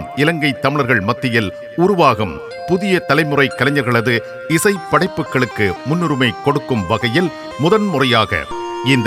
இலங்கை தமிழர்கள் மத்தியில் உருவாகும் புதிய தலைமுறை கலைஞர்களது இசை படைப்புகளுக்கு முன்னுரிமை கொடுக்கும் வகையில் முதன்முறையாக